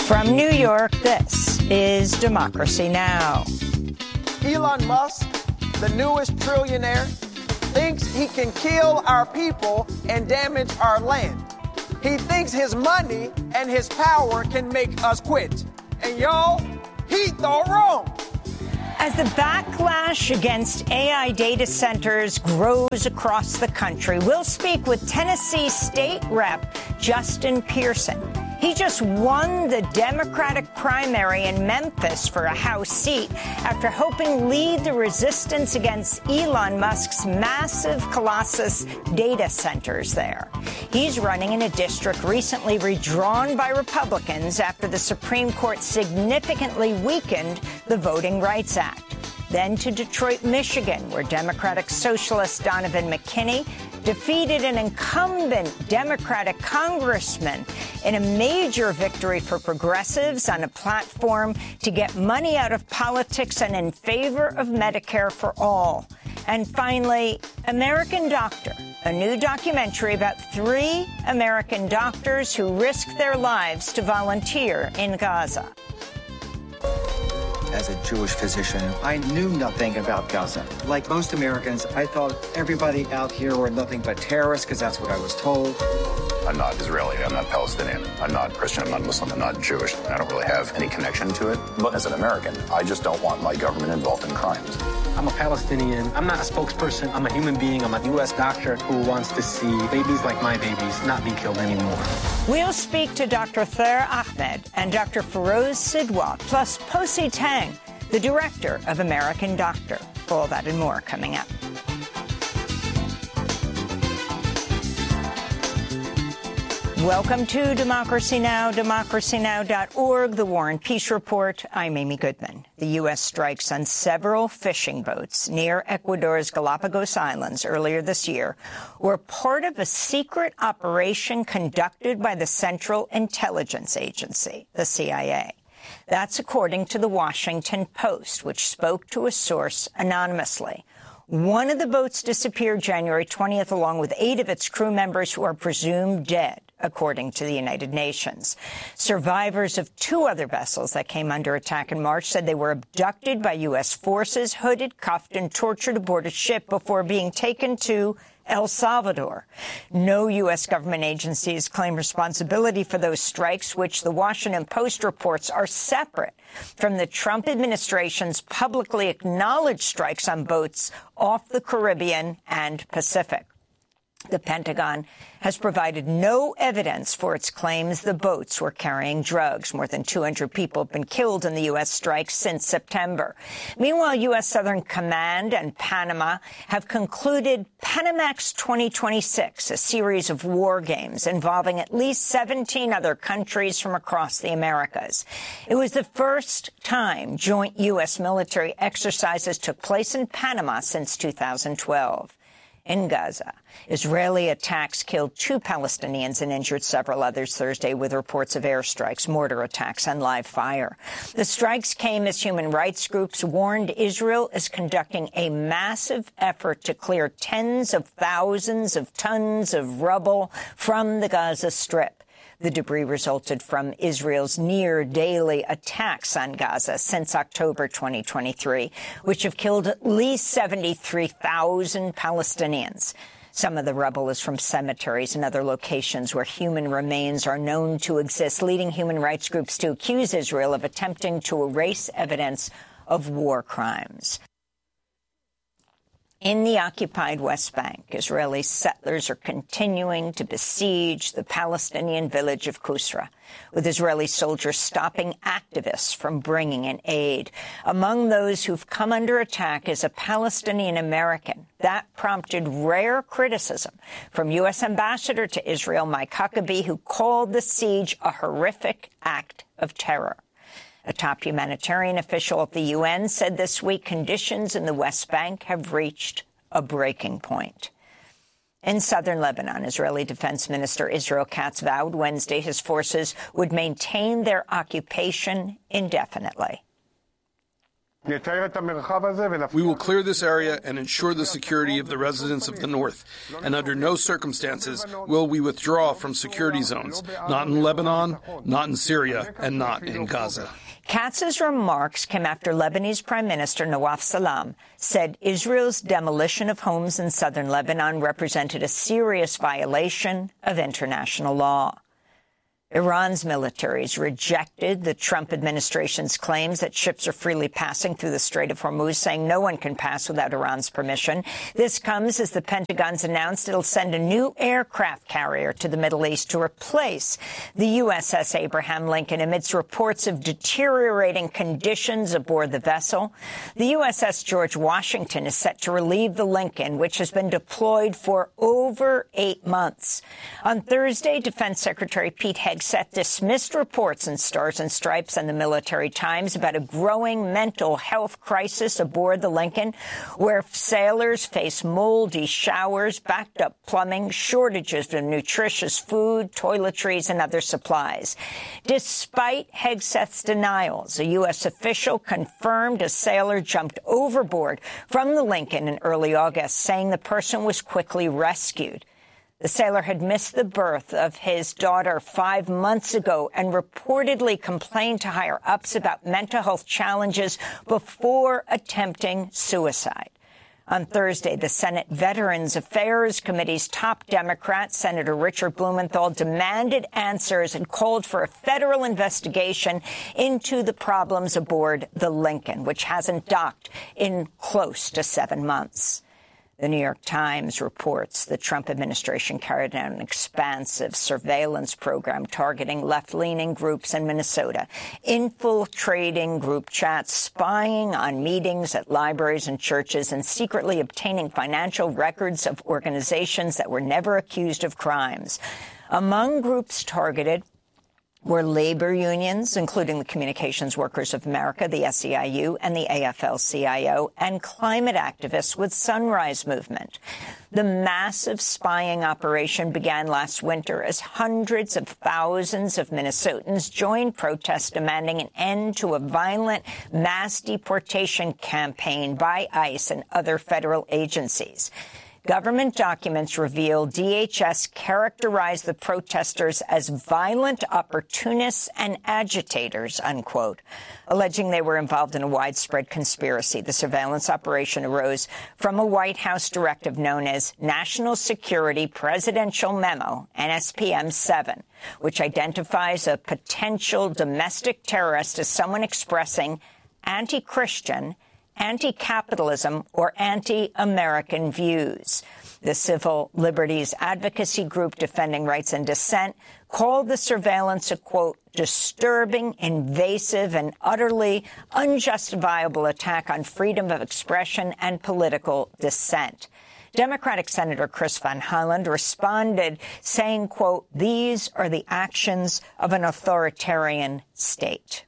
From New York, this is Democracy Now! Elon Musk, the newest trillionaire, thinks he can kill our people and damage our land. He thinks his money and his power can make us quit. And y'all, he thought wrong. As the backlash against AI data centers grows across the country, we'll speak with Tennessee State Rep Justin Pearson. He just won the Democratic primary in Memphis for a House seat after helping lead the resistance against Elon Musk's massive Colossus data centers there. He's running in a district recently redrawn by Republicans after the Supreme Court significantly weakened the Voting Rights Act. Then to Detroit, Michigan, where Democratic Socialist Donovan McKinney defeated an incumbent Democratic congressman in a major victory for progressives on a platform to get money out of politics and in favor of Medicare for all. And finally, American Doctor, a new documentary about 3 American doctors who risked their lives to volunteer in Gaza. As a Jewish physician, I knew nothing about Gaza. Like most Americans, I thought everybody out here were nothing but terrorists because that's what I was told. I'm not Israeli, I'm not Palestinian, I'm not Christian, I'm not Muslim, I'm not Jewish. I don't really have any connection to it. But as an American, I just don't want my government involved in crimes. I'm a Palestinian. I'm not a spokesperson. I'm a human being. I'm a U.S. doctor who wants to see babies like my babies not be killed anymore. We'll speak to Dr. Thaer Ahmed and Dr. Feroz Sidwa, plus Posi Tang, the director of American Doctor. All that and more coming up. Welcome to Democracy Now!, democracynow.org, The War and Peace Report. I'm Amy Goodman. The U.S. strikes on several fishing boats near Ecuador's Galapagos Islands earlier this year were part of a secret operation conducted by the Central Intelligence Agency, the CIA. That's according to the Washington Post, which spoke to a source anonymously. One of the boats disappeared January 20th, along with 8 of its crew members who are presumed dead, according to the United Nations. Survivors of 2 other vessels that came under attack in March said they were abducted by U.S. forces, hooded, cuffed, and tortured aboard a ship before being taken to El Salvador. No U.S. government agencies claim responsibility for those strikes, which the Washington Post reports are separate from the Trump administration's publicly acknowledged strikes on boats off the Caribbean and Pacific. The Pentagon has provided no evidence for its claims the boats were carrying drugs. More than 200 people have been killed in the U.S. strikes since September. Meanwhile, U.S. Southern Command and Panama have concluded Panamax 2026, a series of war games involving at least 17 other countries from across the Americas. It was the first time joint U.S. military exercises took place in Panama since 2012. In Gaza, Israeli attacks killed 2 Palestinians and injured several others Thursday, with reports of airstrikes, mortar attacks, and live fire. The strikes came as human rights groups warned Israel is conducting a massive effort to clear tens of thousands of tons of rubble from the Gaza Strip. The debris resulted from Israel's near-daily attacks on Gaza since October 2023, which have killed at least 73,000 Palestinians. Some of the rubble is from cemeteries and other locations where human remains are known to exist, leading human rights groups to accuse Israel of attempting to erase evidence of war crimes. In the occupied West Bank, Israeli settlers are continuing to besiege the Palestinian village of Kusra, with Israeli soldiers stopping activists from bringing in aid. Among those who've come under attack is a Palestinian American. That prompted rare criticism from U.S. Ambassador to Israel Mike Huckabee, who called the siege a horrific act of terror. A top humanitarian official at the UN said this week conditions in the West Bank have reached a breaking point. In southern Lebanon, Israeli Defense Minister Israel Katz vowed Wednesday his forces would maintain their occupation indefinitely. We will clear this area and ensure the security of the residents of the north, and under no circumstances will we withdraw from security zones, not in Lebanon, not in Syria, and not in Gaza. Katz's remarks came after Lebanese Prime Minister Nawaf Salam said Israel's demolition of homes in southern Lebanon represented a serious violation of international law. Iran's militaries rejected the Trump administration's claims that ships are freely passing through the Strait of Hormuz, saying no one can pass without Iran's permission. This comes as the Pentagon's announced it'll send a new aircraft carrier to the Middle East to replace the USS Abraham Lincoln amidst reports of deteriorating conditions aboard the vessel. The USS George Washington is set to relieve the Lincoln, which has been deployed for over 8 months. On Thursday, Defense Secretary Pete Hegseth dismissed reports in Stars and Stripes and the Military Times about a growing mental health crisis aboard the Lincoln, where sailors face moldy showers, backed up plumbing, shortages of nutritious food, toiletries, and other supplies. Despite Hegseth's denials, a U.S. official confirmed a sailor jumped overboard from the Lincoln in early August, saying the person was quickly rescued. The sailor had missed the birth of his daughter 5 months ago and reportedly complained to higher-ups about mental health challenges before attempting suicide. On Thursday, the Senate Veterans Affairs Committee's top Democrat, Senator Richard Blumenthal, demanded answers and called for a federal investigation into the problems aboard the Lincoln, which hasn't docked in close to 7 months. The New York Times reports the Trump administration carried out an expansive surveillance program targeting left-leaning groups in Minnesota, infiltrating group chats, spying on meetings at libraries and churches, and secretly obtaining financial records of organizations that were never accused of crimes. Among groups targeted were labor unions, including the Communications Workers of America, the SEIU, and the AFL-CIO, and climate activists with Sunrise Movement. The massive spying operation began last winter as hundreds of thousands of Minnesotans joined protests demanding an end to a violent mass deportation campaign by ICE and other federal agencies. Government documents reveal DHS characterized the protesters as violent opportunists and agitators, unquote, alleging they were involved in a widespread conspiracy. The surveillance operation arose from a White House directive known as National Security Presidential Memo, NSPM 7, which identifies a potential domestic terrorist as someone expressing anti-Christian, anti-capitalism, or anti-American views. The civil liberties advocacy group Defending Rights and Dissent called the surveillance a, quote, disturbing, invasive, and utterly unjustifiable attack on freedom of expression and political dissent. Democratic Senator Chris Van Hollen responded saying, quote, these are the actions of an authoritarian state.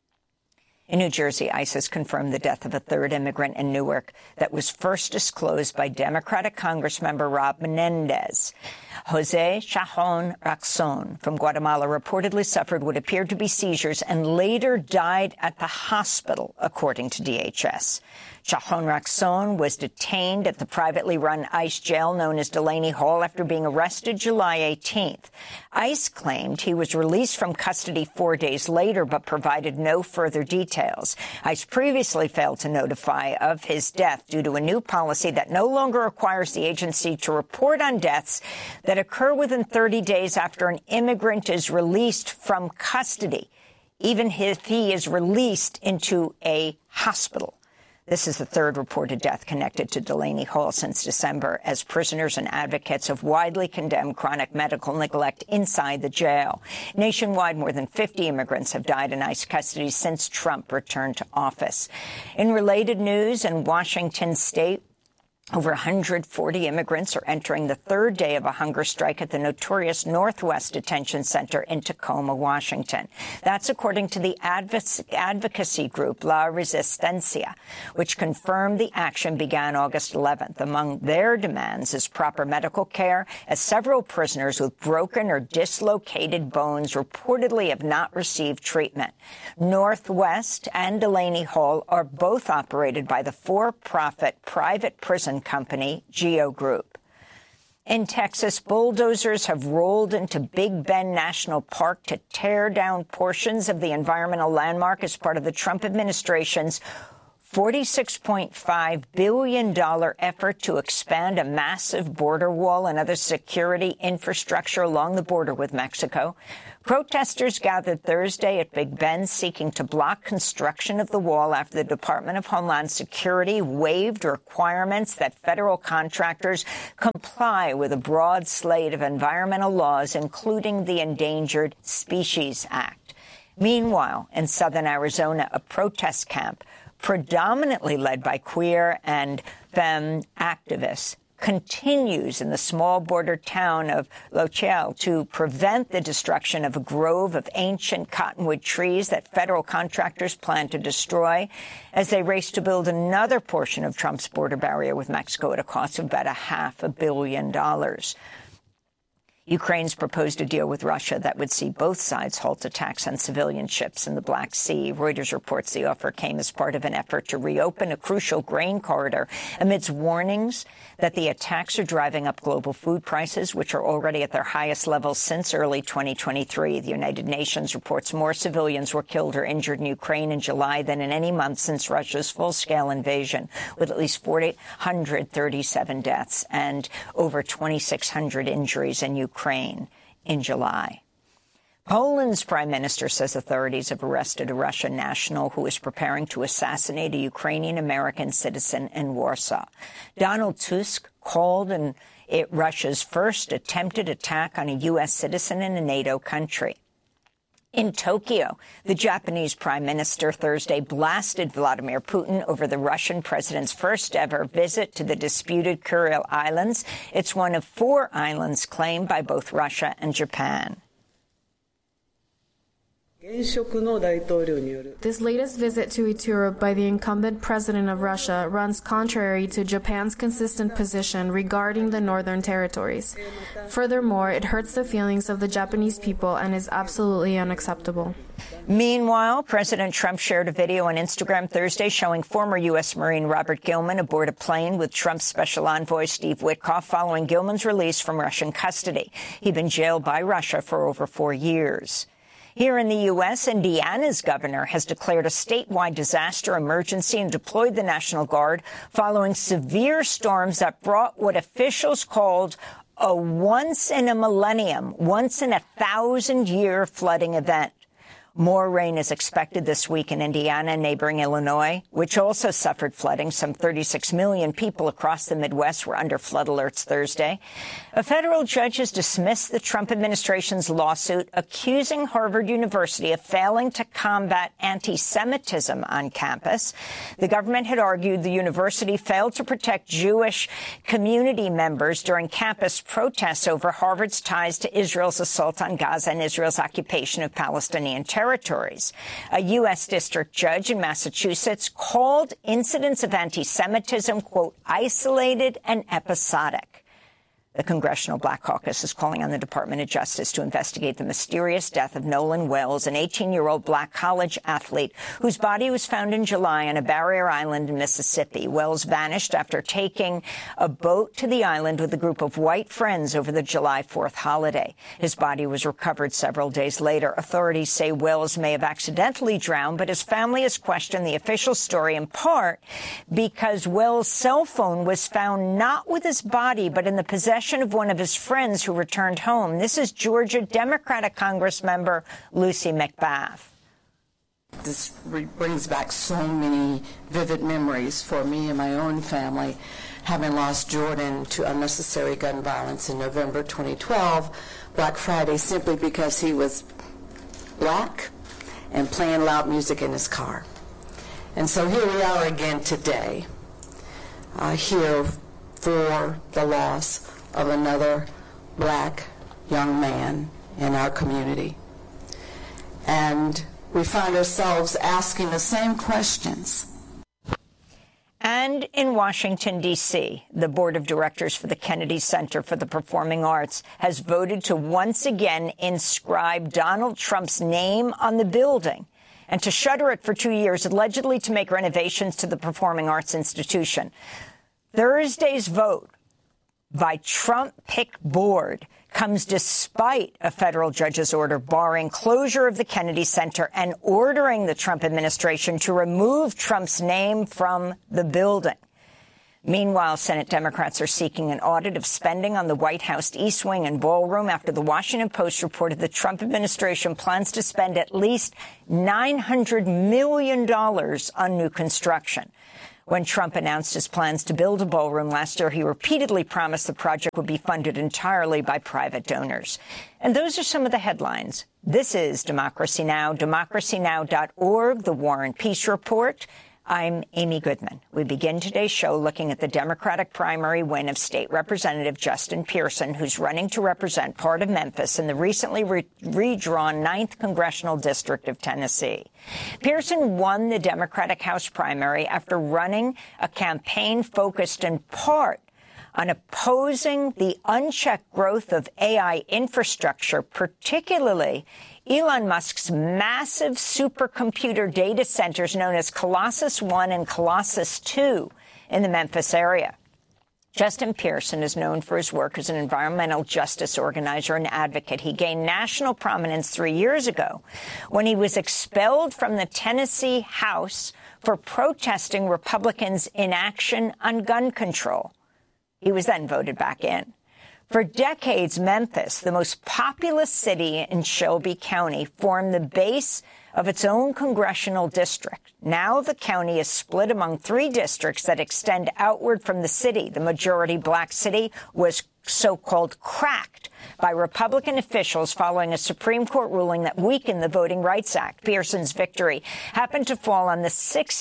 In New Jersey, ICE has confirmed the death of a third immigrant in Newark that was first disclosed by Democratic Congressmember Rob Menendez. Jose Chahon Raxon from Guatemala reportedly suffered what appeared to be seizures and later died at the hospital, according to DHS. Chahon Raxon was detained at the privately run ICE jail known as Delaney Hall after being arrested July 18th. ICE claimed he was released from custody 4 days later, but provided no further details. ICE previously failed to notify of his death due to a new policy that no longer requires the agency to report on deaths that occur within 30 days after an immigrant is released from custody, even if he is released into a hospital. This is the third reported death connected to Delaney Hall since December, as prisoners and advocates have widely condemned chronic medical neglect inside the jail. Nationwide, more than 50 immigrants have died in ICE custody since Trump returned to office. In related news, in Washington state, Over 140 immigrants are entering the third day of a hunger strike at the notorious Northwest Detention Center in Tacoma, Washington. That's according to the advocacy group La Resistencia, which confirmed the action began August 11th. Among their demands is proper medical care, as several prisoners with broken or dislocated bones reportedly have not received treatment. Northwest and Delaney Hall are both operated by the for-profit private prison company Geo Group. In Texas, bulldozers have rolled into Big Bend National Park to tear down portions of the environmental landmark as part of the Trump administration's $46.5 billion effort to expand a massive border wall and other security infrastructure along the border with Mexico. Protesters gathered Thursday at Big Bend seeking to block construction of the wall after the Department of Homeland Security waived requirements that federal contractors comply with a broad slate of environmental laws, including the Endangered Species Act. Meanwhile, in southern Arizona, a protest camp predominantly led by queer and femme activists continues in the small border town of Lochiel to prevent the destruction of a grove of ancient cottonwood trees that federal contractors plan to destroy as they race to build another portion of Trump's border barrier with Mexico at a cost of about $500 million. Ukraine's proposed a deal with Russia that would see both sides halt attacks on civilian ships in the Black Sea. Reuters reports the offer came as part of an effort to reopen a crucial grain corridor amidst warnings that the attacks are driving up global food prices, which are already at their highest levels since early 2023. The United Nations reports more civilians were killed or injured in Ukraine in July than in any month since Russia's full-scale invasion, with at least 437 deaths and over 2,600 injuries in Ukraine in July. Poland's prime minister says authorities have arrested a Russian national who is preparing to assassinate a Ukrainian-American citizen in Warsaw. Donald Tusk called it Russia's first attempted attack on a U.S. citizen in a NATO country. In Tokyo, the Japanese prime minister Thursday blasted Vladimir Putin over the Russian president's first-ever visit to the disputed Kuril Islands. It's one of 4 islands claimed by both Russia and Japan. This latest visit to Iturup by the incumbent president of Russia runs contrary to Japan's consistent position regarding the northern territories. Furthermore, it hurts the feelings of the Japanese people and is absolutely unacceptable. Meanwhile, President Trump shared a video on Instagram Thursday showing former U.S. Marine Robert Gilman aboard a plane with Trump's special envoy Steve Witkoff following Gilman's release from Russian custody. He'd been jailed by Russia for over 4 years. Here in the U.S., Indiana's governor has declared a statewide disaster emergency and deployed the National Guard following severe storms that brought what officials called a once-in-a-millennium, once-in-a-thousand-year flooding event. More rain is expected this week in Indiana and neighboring Illinois, which also suffered flooding. Some 36 million people across the Midwest were under flood alerts Thursday. A federal judge has dismissed the Trump administration's lawsuit accusing Harvard University of failing to combat anti-Semitism on campus. The government had argued the university failed to protect Jewish community members during campus protests over Harvard's ties to Israel's assault on Gaza and Israel's occupation of Palestinian territories. A U.S. district judge in Massachusetts called incidents of anti-Semitism, quote, isolated and episodic. The Congressional Black Caucus is calling on the Department of Justice to investigate the mysterious death of Nolan Wells, an 18-year-old black college athlete whose body was found in July on a barrier island in Mississippi. Wells vanished after taking a boat to the island with a group of white friends over the July 4th holiday. His body was recovered several days later. Authorities say Wells may have accidentally drowned, but his family has questioned the official story in part because Wells' cell phone was found not with his body, but in the possession of one of his friends who returned home. This is Georgia Democratic Congressmember Lucy McBath. This brings back so many vivid memories for me and my own family, having lost Jordan to unnecessary gun violence in November 2012, Black Friday, simply because he was black and playing loud music in his car. And so here we are again today, here for the loss of another black young man in our community. And we find ourselves asking the same questions. And in Washington, D.C., the board of directors for the Kennedy Center for the Performing Arts has voted to once again inscribe Donald Trump's name on the building and to shutter it for 2 years, allegedly to make renovations to the Performing Arts institution. Thursday's vote by Trump-pick board comes despite a federal judge's order barring closure of the Kennedy Center and ordering the Trump administration to remove Trump's name from the building. Meanwhile, Senate Democrats are seeking an audit of spending on the White House East Wing and ballroom after the Washington Post reported the Trump administration plans to spend at least $900 million on new construction. When Trump announced his plans to build a ballroom last year, he repeatedly promised the project would be funded entirely by private donors. And those are some of the headlines. This is Democracy Now!, democracynow.org, The War and Peace Report. I'm Amy Goodman. We begin today's show looking at the Democratic primary win of State Representative Justin Pearson, who's running to represent part of Memphis in the recently redrawn 9th Congressional District of Tennessee. Pearson won the Democratic House primary after running a campaign focused in part on opposing the unchecked growth of AI infrastructure, particularly Elon Musk's massive supercomputer data centers known as Colossus I and Colossus II in the Memphis area. Justin Pearson is known for his work as an environmental justice organizer and advocate. He gained national prominence 3 years ago when he was expelled from the Tennessee House for protesting Republicans' inaction on gun control. He was then voted back in. For decades, Memphis, the most populous city in Shelby County, formed the base of its own congressional district. Now the county is split among 3 districts that extend outward from the city. The majority black city was so-called cracked by Republican officials following a Supreme Court ruling that weakened the Voting Rights Act. Pearson's victory happened to fall on the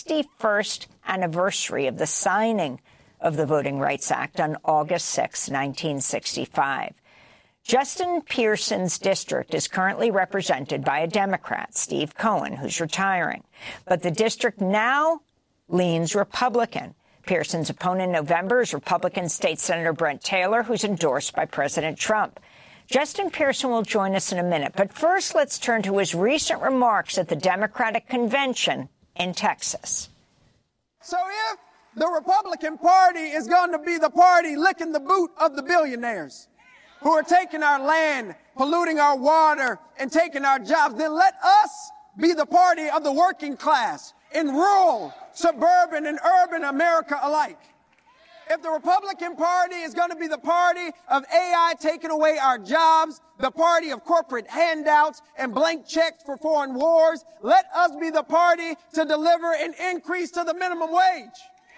61st anniversary of the signing of the Voting Rights Act on August 6, 1965. Justin Pearson's district is currently represented by a Democrat, Steve Cohen, who's retiring. But the district now leans Republican. Pearson's opponent in November is Republican State Senator Brent Taylor, who's endorsed by President Trump. Justin Pearson will join us in a minute. But first, let's turn to his recent remarks at the Democratic Convention in Texas. So if the Republican Party is going to be the party licking the boot of the billionaires who are taking our land, polluting our water, and taking our jobs, then let us be the party of the working class in rural, suburban, and urban America alike. If the Republican Party is going to be the party of AI taking away our jobs, the party of corporate handouts and blank checks for foreign wars, let us be the party to deliver an increase to the minimum wage.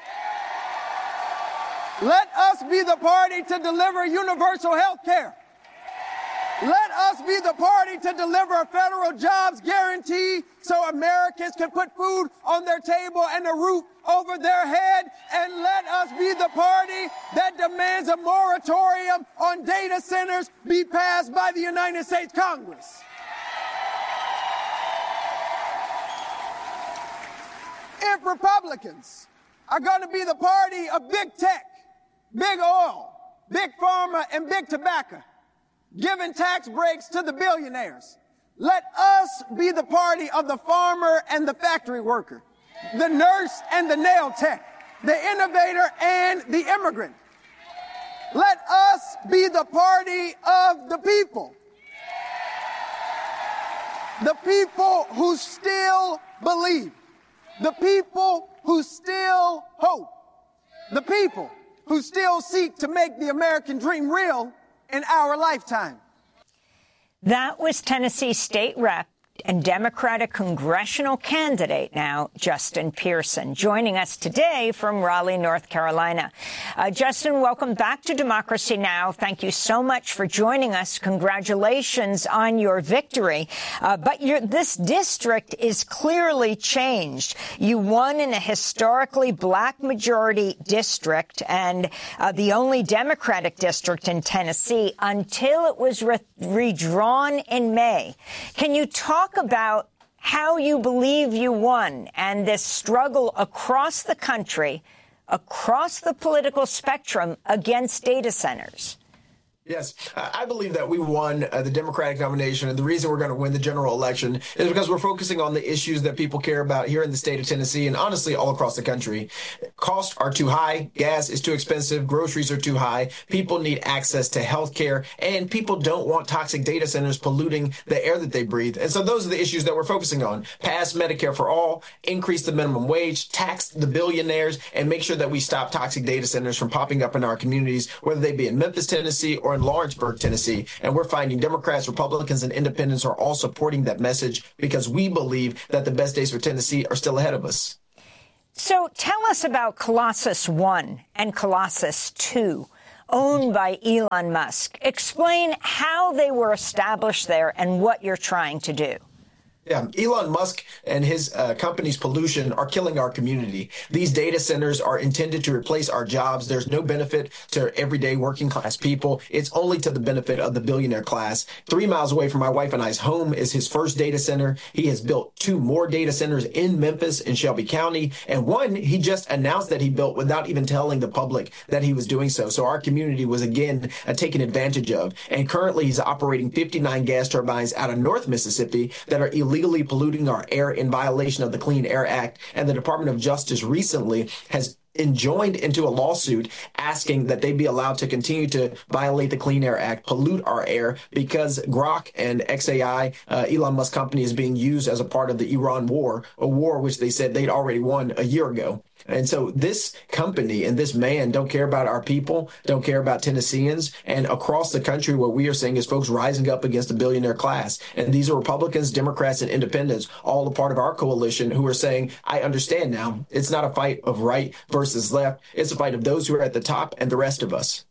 Let us be the party to deliver universal health care. Let us be the party to deliver a federal jobs guarantee so Americans can put food on their table and a roof over their head. And let us be the party that demands a moratorium on data centers be passed by the United States Congress. If Republicans are going to be the party of big tech, big oil, big pharma, and big tobacco, giving tax breaks to the billionaires, let us be the party of the farmer and the factory worker, the nurse and the nail tech, the innovator and the immigrant. Let us be the party of the people who still believe, the people who still hope, the people who still seek to make the American dream real in our lifetime. That was Tennessee State Rep and Democratic congressional candidate now, Justin Pearson, joining us today from Raleigh, North Carolina. Justin, welcome back to Democracy Now! Thank you so much for joining us. Congratulations on your victory. But this district is clearly changed. You won in a historically black majority district and the only Democratic district in Tennessee until it was redrawn in May. Can you talk about how you believe you won and this struggle across the country, across the political spectrum against data centers? Yes, I believe that we won the Democratic nomination, and the reason we're going to win the general election is because we're focusing on the issues that people care about here in the state of Tennessee and honestly all across the country. Costs are too high, gas is too expensive, groceries are too high, people need access to health care, and people don't want toxic data centers polluting the air that they breathe. And so those are the issues that we're focusing on. Pass Medicare for all, increase the minimum wage, tax the billionaires, and make sure that we stop toxic data centers from popping up in our communities, whether they be in Memphis, Tennessee, or in Lawrenceburg, Tennessee. And we're finding Democrats, Republicans, and independents are all supporting that message because we believe that the best days for Tennessee are still ahead of us. So tell us about Colossus 1 and Colossus 2, owned by Elon Musk. Explain how they were established there and what you're trying to do. Yeah, Elon Musk and his company's pollution are killing our community. These data centers are intended to replace our jobs. There's no benefit to everyday working class people. It's only to the benefit of the billionaire class. 3 miles away from my wife and I's home is his first data center. He has built 2 more data centers in Memphis and Shelby County. And one he just announced that he built without even telling the public that he was doing so. So our community was again taken advantage of. And currently he's operating 59 gas turbines out of North Mississippi that are illegally polluting our air in violation of the Clean Air Act. And the Department of Justice recently has enjoined into a lawsuit asking that they be allowed to continue to violate the Clean Air Act, pollute our air, because Grok and XAI, Elon Musk company, is being used as a part of the Iran war, a war which they said they'd already won a year ago. And so this company and this man don't care about our people, don't care about Tennesseans. And across the country, what we are seeing is folks rising up against the billionaire class. And these are Republicans, Democrats, and independents, all a part of our coalition, who are saying, I understand now. It's not a fight of right versus left. It's a fight of those who are at the top and the rest of us.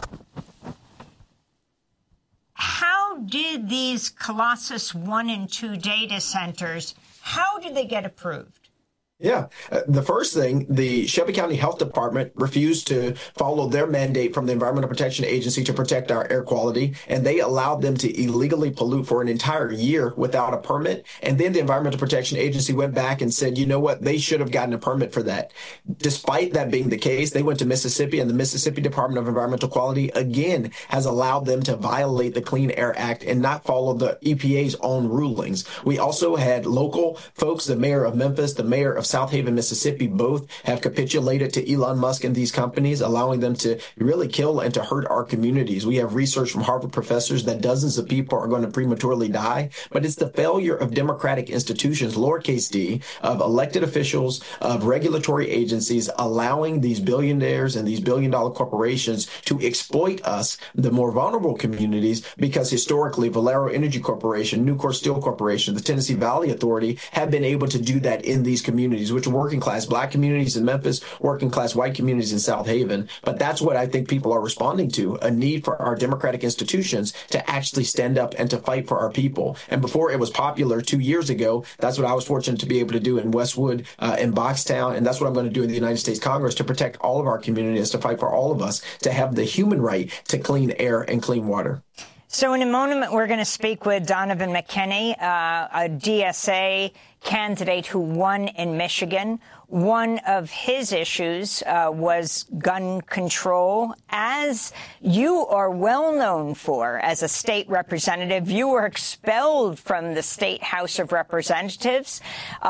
How did these Colossus 1 and 2 data centers, how did they get approved? Yeah. The first thing, the Shelby County Health Department refused to follow their mandate from the Environmental Protection Agency to protect our air quality, and they allowed them to illegally pollute for an entire year without a permit. And then the Environmental Protection Agency went back and said, you know what, they should have gotten a permit for that. Despite that being the case, they went to Mississippi, and the Mississippi Department of Environmental Quality again has allowed them to violate the Clean Air Act and not follow the EPA's own rulings. We also had local folks, the mayor of Memphis, the mayor of South Haven, Mississippi, both have capitulated to Elon Musk and these companies, allowing them to really kill and to hurt our communities. We have research from Harvard professors that dozens of people are going to prematurely die, but it's the failure of democratic institutions, lowercase d, of elected officials, of regulatory agencies, allowing these billionaires and these billion-dollar corporations to exploit us, the more vulnerable communities, because historically Valero Energy Corporation, Nucor Steel Corporation, the Tennessee Valley Authority have been able to do that in these communities, which are working class black communities in Memphis, working class white communities in South Haven. But that's what I think people are responding to, a need for our democratic institutions to actually stand up and to fight for our people. And before it was popular 2 years ago, that's what I was fortunate to be able to do in Westwood, in Boxtown. And that's what I'm going to do in the United States Congress to protect all of our communities, to fight for all of us, to have the human right to clean air and clean water. So in a moment, we're going to speak with Donovan McKinney, a DSA candidate who won in Michigan. One of his issues was gun control. As you are well known for as a state representative, you were expelled from the State House of Representatives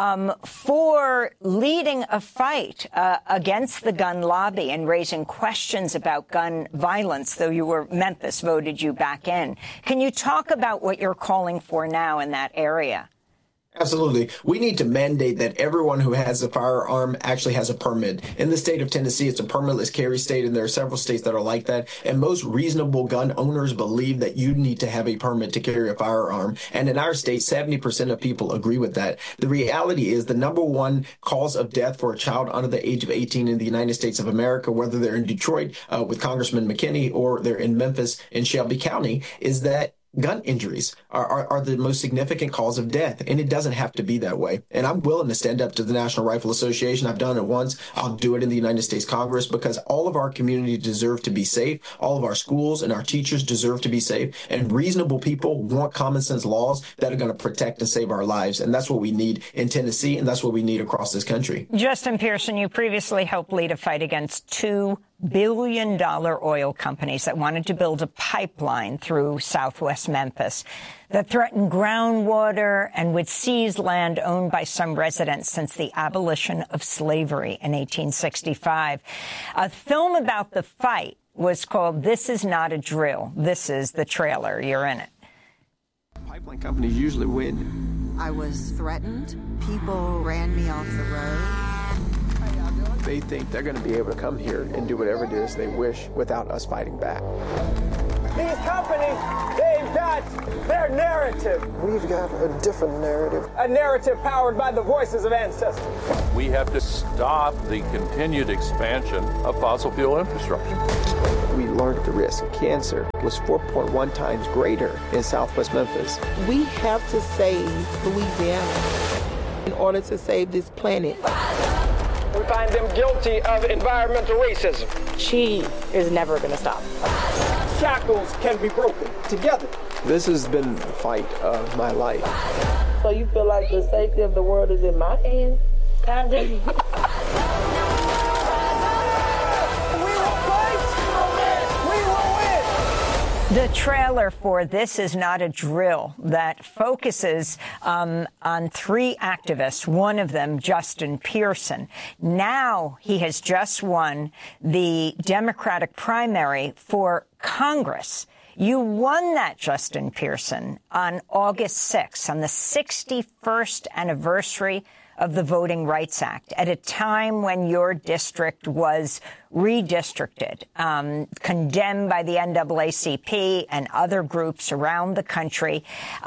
for leading a fight against the gun lobby and raising questions about gun violence, though Memphis voted you back in. Can you talk about what you're calling for now in that area? Absolutely. We need to mandate that everyone who has a firearm actually has a permit. In the state of Tennessee, it's a permitless carry state, and there are several states that are like that. And most reasonable gun owners believe that you need to have a permit to carry a firearm. And in our state, 70% of people agree with that. The reality is the number one cause of death for a child under the age of 18 in the United States of America, whether they're in Detroit with Congressman McKinney or they're in Memphis in Shelby County, is that gun injuries are the most significant cause of death, and it doesn't have to be that way. And I'm willing to stand up to the National Rifle Association. I've done it once. I'll do it in the United States Congress, because all of our communities deserve to be safe. All of our schools and our teachers deserve to be safe. And reasonable people want common sense laws that are going to protect and save our lives. And that's what we need in Tennessee, and that's what we need across this country. Justin Pearson, you previously helped lead a fight against $2 billion oil companies that wanted to build a pipeline through southwest Memphis that threatened groundwater and would seize land owned by some residents since the abolition of slavery in 1865. A film about the fight was called This Is Not a Drill. This is the trailer. You're in it. Pipeline companies usually win. I was threatened. People ran me off the road. They think they're going to be able to come here and do whatever it is they wish without us fighting back. These companies, they've got their narrative. We've got a different narrative. A narrative powered by the voices of ancestors. We have to stop the continued expansion of fossil fuel infrastructure. We learned the risk of cancer was 4.1 times greater in southwest Memphis. We have to save Louisiana in order to save this planet. We find them guilty of environmental racism. She is never going to stop. Shackles can be broken together. This has been the fight of my life. So you feel like the safety of the world is in my hands? Kind of. The trailer for This Is Not a Drill that focuses on three activists, one of them, Justin Pearson. Now he has just won the Democratic primary for Congress. You won that, Justin Pearson, on August 6th, on the 61st anniversary of the Voting Rights Act, at a time when your district was redistricted, condemned by the NAACP and other groups around the country.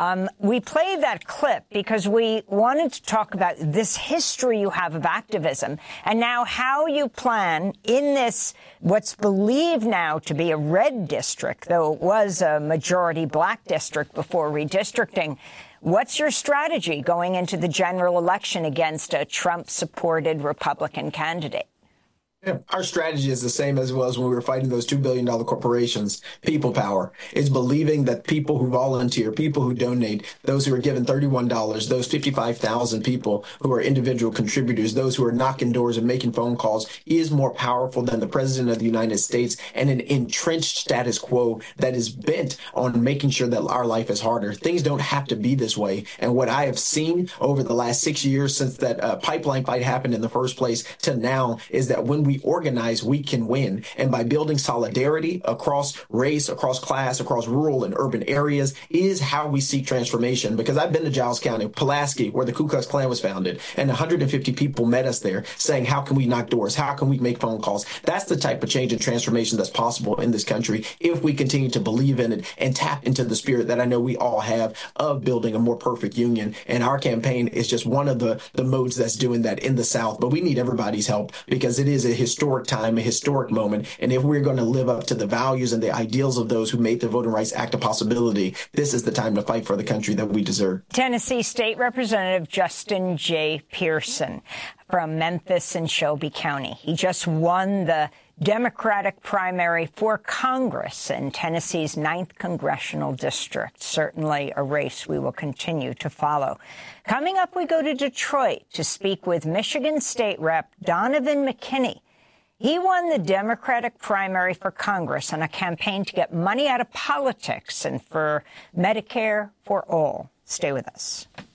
We played that clip because we wanted to talk about this history you have of activism and now how you plan in this, what's believed now to be a red district, though it was a majority black district before redistricting. What's your strategy going into the general election against a Trump-supported Republican candidate? Yeah, our strategy is the same as well as when we were fighting those $2 billion corporations. People power. It's believing that people who volunteer, people who donate, those who are given $31, those 55,000 people who are individual contributors, those who are knocking doors and making phone calls is more powerful than the president of the United States and an entrenched status quo that is bent on making sure that our life is harder. Things don't have to be this way. And what I have seen over the last 6 years since that pipeline fight happened in the first place to now is that when we organize, we can win. And by building solidarity across race, across class, across rural and urban areas is how we seek transformation. Because I've been to Giles County, Pulaski, where the Ku Klux Klan was founded, and 150 people met us there saying, how can we knock doors? How can we make phone calls? That's the type of change and transformation that's possible in this country if we continue to believe in it and tap into the spirit that I know we all have of building a more perfect union. And our campaign is just one of the modes that's doing that in the South. But we need everybody's help because it is a historic time, a historic moment. And if we're going to live up to the values and the ideals of those who made the Voting Rights Act a possibility, this is the time to fight for the country that we deserve. Tennessee State Representative Justin J. Pearson from Memphis and Shelby County. He just won the Democratic primary for Congress in Tennessee's 9th congressional district. Certainly a race we will continue to follow. Coming up, we go to Detroit to speak with Michigan State Rep. Donovan McKinney. He won the Democratic primary for Congress on a campaign to get money out of politics and for Medicare for all. Stay with us.